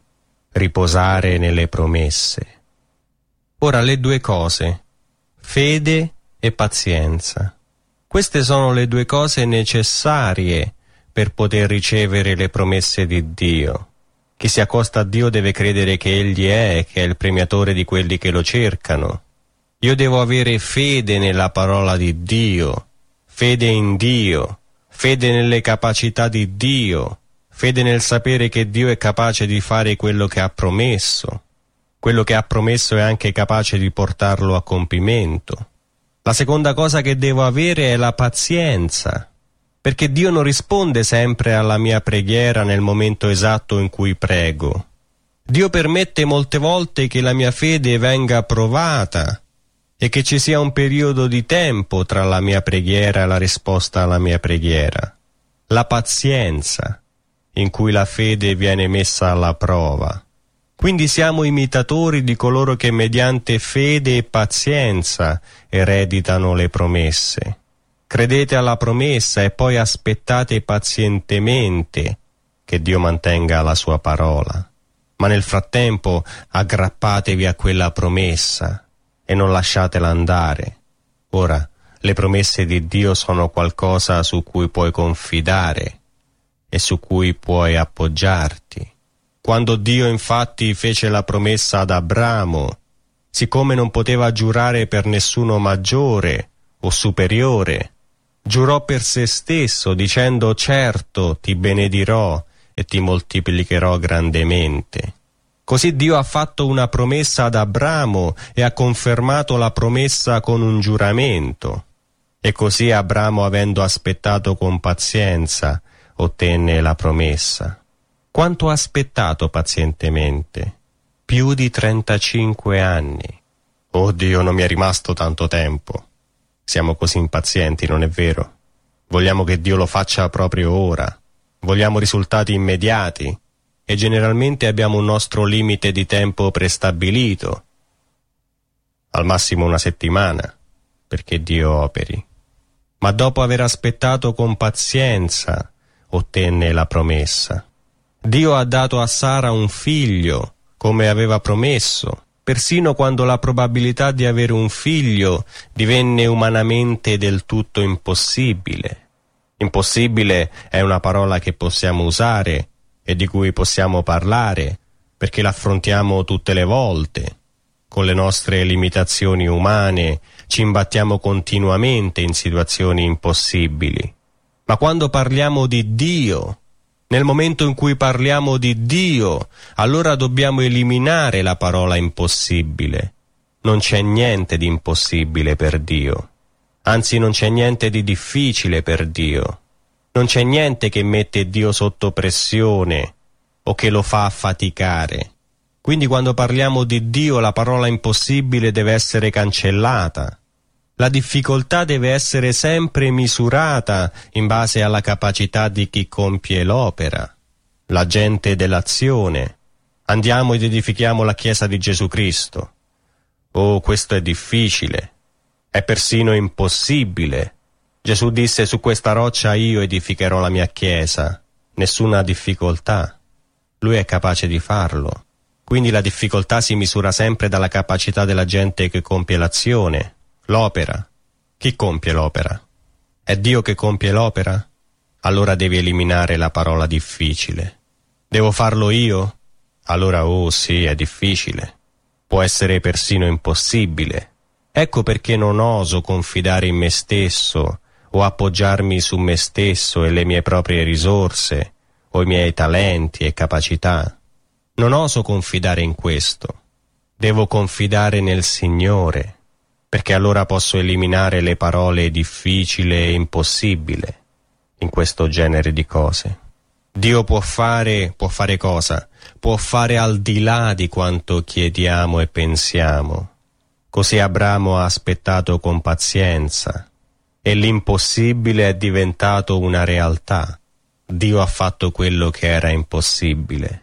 Speaker 1: Riposare nelle promesse. Ora le due cose, fede e pazienza. Queste sono le due cose necessarie per poter ricevere le promesse di Dio. Chi si accosta a Dio deve credere che Egli è, che è il premiatore di quelli che lo cercano. Io devo avere fede nella parola di Dio, fede in Dio, fede nelle capacità di Dio, fede nel sapere che Dio è capace di fare quello che ha promesso. Quello che ha promesso è anche capace di portarlo a compimento. La seconda cosa che devo avere è la pazienza, perché Dio non risponde sempre alla mia preghiera nel momento esatto in cui prego. Dio permette molte volte che la mia fede venga provata e che ci sia un periodo di tempo tra la mia preghiera e la risposta alla mia preghiera. La pazienza in cui la fede viene messa alla prova. Quindi siamo imitatori di coloro che mediante fede e pazienza ereditano le promesse. Credete alla promessa e poi aspettate pazientemente che Dio mantenga la sua parola. Ma nel frattempo aggrappatevi a quella promessa e non lasciatela andare. Ora, le promesse di Dio sono qualcosa su cui puoi confidare e su cui puoi appoggiarti. Quando Dio infatti fece la promessa ad Abramo, siccome non poteva giurare per nessuno maggiore o superiore, giurò per se stesso dicendo: certo ti benedirò e ti moltiplicherò grandemente. Così Dio ha fatto una promessa ad Abramo e ha confermato la promessa con un giuramento. E così Abramo, avendo aspettato con pazienza, ottenne la promessa. Quanto ha aspettato pazientemente? Più di trentacinque anni. Oh Dio, non mi è rimasto tanto tempo. Siamo così impazienti, non è vero? Vogliamo che Dio lo faccia proprio ora. Vogliamo risultati immediati. E generalmente abbiamo un nostro limite di tempo prestabilito. Al massimo una settimana, perché Dio operi. Ma dopo aver aspettato con pazienza, ottenne la promessa. Dio ha dato a Sara un figlio, come aveva promesso, persino quando la probabilità di avere un figlio divenne umanamente del tutto impossibile. Impossibile è una parola che possiamo usare e di cui possiamo parlare, perché l'affrontiamo tutte le volte. Con le nostre limitazioni umane ci imbattiamo continuamente in situazioni impossibili. Ma quando parliamo di Dio, nel momento in cui parliamo di Dio, allora dobbiamo eliminare la parola impossibile. Non c'è niente di impossibile per Dio. Anzi, non c'è niente di difficile per Dio. Non c'è niente che mette Dio sotto pressione o che lo fa affaticare. Quindi quando parliamo di Dio la parola impossibile deve essere cancellata. La difficoltà deve essere sempre misurata in base alla capacità di chi compie l'opera, l'agente dell'azione. Andiamo ed edifichiamo la Chiesa di Gesù Cristo. Oh, questo è difficile, è persino impossibile. Gesù disse: su questa roccia io edificherò la mia Chiesa. Nessuna difficoltà. Lui è capace di farlo. Quindi la difficoltà si misura sempre dalla capacità della gente che compie l'azione, l'opera. Chi compie l'opera? È Dio che compie l'opera? Allora devi eliminare la parola difficile. Devo farlo io? Allora, oh sì, è difficile. Può essere persino impossibile. Ecco perché non oso confidare in me stesso o appoggiarmi su me stesso e le mie proprie risorse o i miei talenti e capacità. Non oso confidare in questo. Devo confidare nel Signore, perché allora posso eliminare le parole difficile e impossibile in questo genere di cose. Dio può fare, può fare cosa? Può fare al di là di quanto chiediamo e pensiamo. Così Abramo ha aspettato con pazienza e l'impossibile è diventato una realtà. Dio ha fatto quello che era impossibile.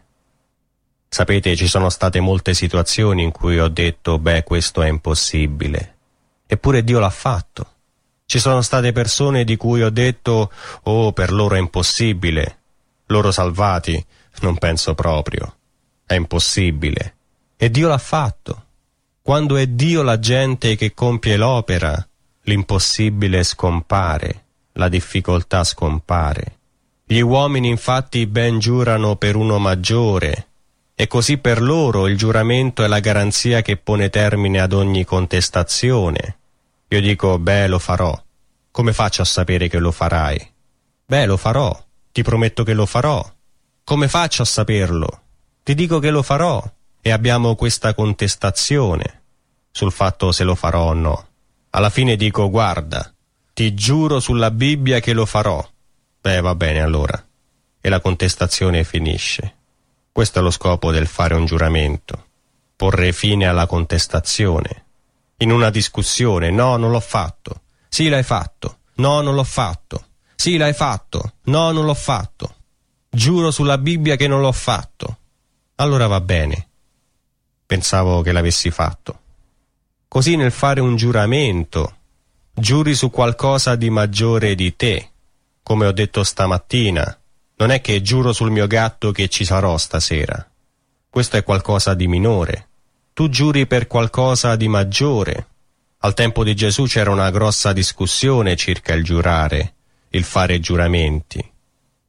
Speaker 1: Sapete, ci sono state molte situazioni in cui ho detto: beh, questo è impossibile. Eppure Dio l'ha fatto. Ci sono state persone di cui ho detto: oh, per loro è impossibile. Loro salvati? Non penso proprio. È impossibile. E Dio l'ha fatto. Quando è Dio l'agente che compie l'opera, l'impossibile scompare, la difficoltà scompare. Gli uomini infatti ben giurano per uno maggiore, e così per loro il giuramento è la garanzia che pone termine ad ogni contestazione. Io dico: beh, lo farò. Come faccio a sapere che lo farai? Beh, lo farò. Ti prometto che lo farò. Come faccio a saperlo? Ti dico che lo farò. E abbiamo questa contestazione sul fatto se lo farò o no. Alla fine dico: guarda, ti giuro sulla Bibbia che lo farò. Beh, va bene allora. E la contestazione finisce. Questo è lo scopo del fare un giuramento. Porre fine alla contestazione. In una discussione: no, non l'ho fatto. Sì, l'hai fatto. No, non l'ho fatto. Sì, l'hai fatto. No, non l'ho fatto. Giuro sulla Bibbia che non l'ho fatto. Allora va bene. Pensavo che l'avessi fatto. Così nel fare un giuramento, giuri su qualcosa di maggiore di te. Come ho detto stamattina, non è che giuro sul mio gatto che ci sarò stasera. Questo è qualcosa di minore. Tu giuri per qualcosa di maggiore. Al tempo di Gesù c'era una grossa discussione circa il giurare, il fare giuramenti.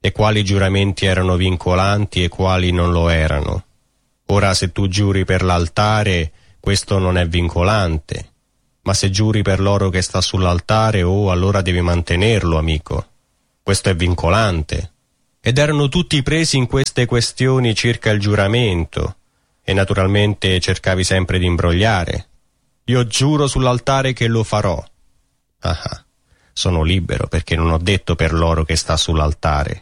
Speaker 1: e quali giuramenti erano vincolanti e quali non lo erano. Ora, se tu giuri per l'altare, questo non è vincolante, ma se giuri per l'oro che sta sull'altare, oh, allora devi mantenerlo, amico. Questo è vincolante. Ed erano tutti presi in queste questioni circa il giuramento, e naturalmente cercavi sempre di imbrogliare. Io giuro sull'altare che lo farò. Ah, sono libero perché non ho detto per l'oro che sta sull'altare.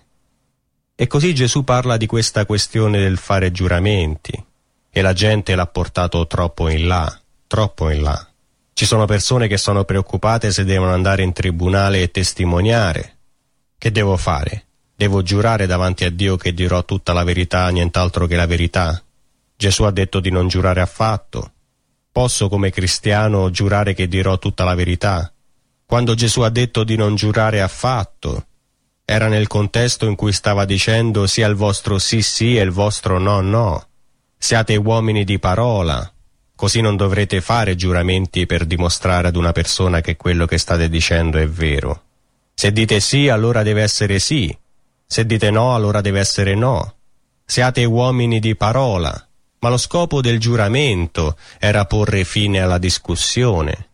Speaker 1: E così Gesù parla di questa questione del fare giuramenti, e la gente l'ha portato troppo in là, troppo in là. Ci sono persone che sono preoccupate se devono andare in tribunale e testimoniare. Che devo fare? Devo giurare davanti a Dio che dirò tutta la verità, nient'altro che la verità? Gesù ha detto di non giurare affatto. Posso come cristiano giurare che dirò tutta la verità? Quando Gesù ha detto di non giurare affatto, era nel contesto in cui stava dicendo sia il vostro sì sì e il vostro no no. Siate uomini di parola, così non dovrete fare giuramenti per dimostrare ad una persona che quello che state dicendo è vero. Se dite sì, allora deve essere sì. Se dite no, allora deve essere no. Siate uomini di parola. Ma lo scopo del giuramento era porre fine alla discussione.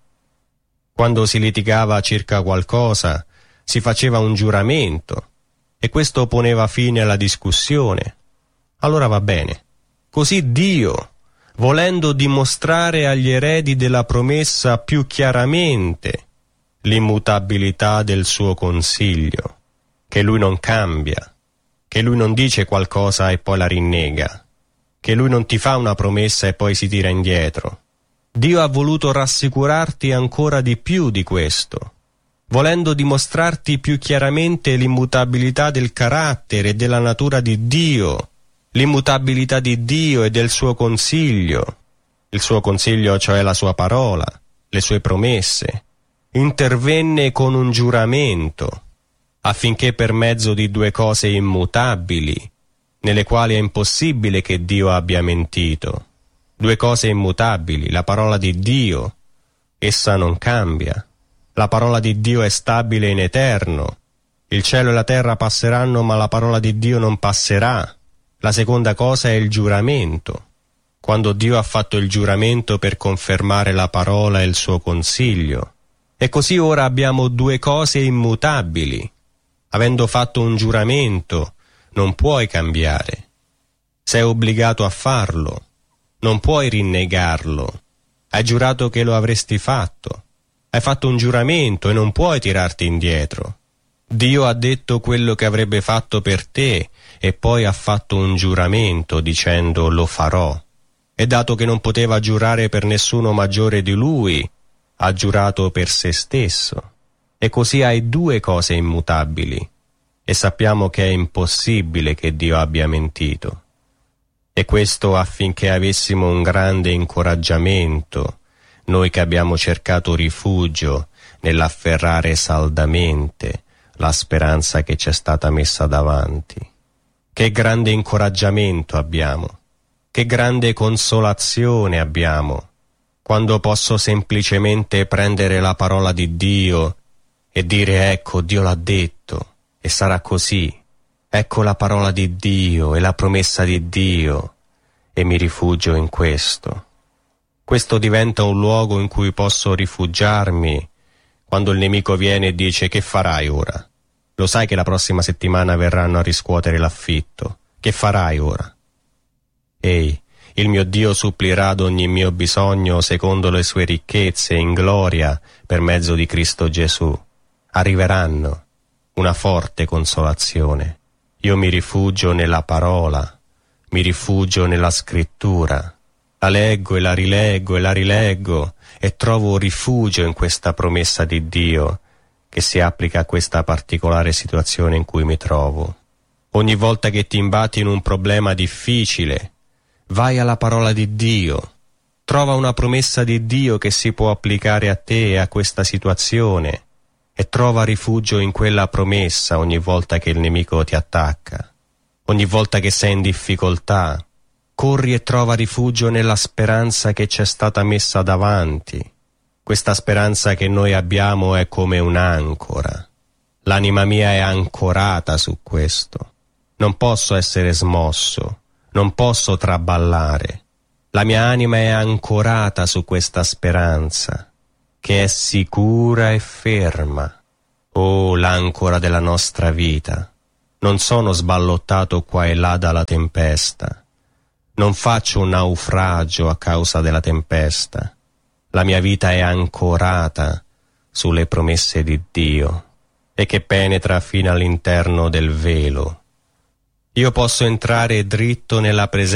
Speaker 1: Quando si litigava circa qualcosa, si faceva un giuramento, e questo poneva fine alla discussione. Allora va bene. Così Dio, volendo dimostrare agli eredi della promessa più chiaramente l'immutabilità del suo consiglio, che lui non cambia, che lui non dice qualcosa e poi la rinnega, che lui non ti fa una promessa e poi si tira indietro. Dio ha voluto rassicurarti ancora di più di questo, volendo dimostrarti più chiaramente l'immutabilità del carattere e della natura di Dio, l'immutabilità di Dio e del suo consiglio, il suo consiglio, cioè la sua parola, le sue promesse. Intervenne con un giuramento, affinché per mezzo di due cose immutabili, nelle quali è impossibile che Dio abbia mentito, due cose immutabili, la parola di Dio, essa non cambia, la parola di Dio è stabile in eterno, il cielo e la terra passeranno ma la parola di Dio non passerà. La seconda cosa è il giuramento, quando Dio ha fatto il giuramento per confermare la parola e il suo consiglio. E così ora abbiamo due cose immutabili. Avendo fatto un giuramento, non puoi cambiare. Sei obbligato a farlo. Non puoi rinnegarlo. Hai giurato che lo avresti fatto. Hai fatto un giuramento e non puoi tirarti indietro. Dio ha detto quello che avrebbe fatto per te e poi ha fatto un giuramento dicendo lo farò. E dato che non poteva giurare per nessuno maggiore di lui, ha giurato per se stesso. E così hai due cose immutabili. E sappiamo che è impossibile che Dio abbia mentito. E questo affinché avessimo un grande incoraggiamento, noi che abbiamo cercato rifugio nell'afferrare saldamente la speranza che ci è stata messa davanti. Che grande incoraggiamento abbiamo, che grande consolazione abbiamo, quando posso semplicemente prendere la parola di Dio e dire ecco, Dio l'ha detto e sarà così. Ecco la parola di Dio e la promessa di Dio e mi rifugio in questo. Questo diventa un luogo in cui posso rifugiarmi quando il nemico viene e dice che farai ora? Lo sai che la prossima settimana verranno a riscuotere l'affitto. Che farai ora? Ehi, il mio Dio supplirà ad ogni mio bisogno secondo le sue ricchezze in gloria per mezzo di Cristo Gesù. Arriveranno una forte consolazione. Io mi rifugio nella parola, mi rifugio nella scrittura. La leggo e la rileggo e la rileggo e trovo rifugio in questa promessa di Dio che si applica a questa particolare situazione in cui mi trovo. Ogni volta che ti imbatti in un problema difficile, vai alla parola di Dio, trova una promessa di Dio che si può applicare a te e a questa situazione e trova rifugio in quella promessa ogni volta che il nemico ti attacca. Ogni volta che sei in difficoltà, corri e trova rifugio nella speranza che ci è stata messa davanti. Questa speranza che noi abbiamo è come un'ancora. L'anima mia è ancorata su questo. Non posso essere smosso, non posso traballare. La mia anima è ancorata su questa speranza, che è sicura e ferma. Oh, l'ancora della nostra vita. Non sono sballottato qua e là dalla tempesta. Non faccio un naufragio a causa della tempesta. La mia vita è ancorata sulle promesse di Dio e che penetra fino all'interno del velo. Io posso entrare dritto nella presenza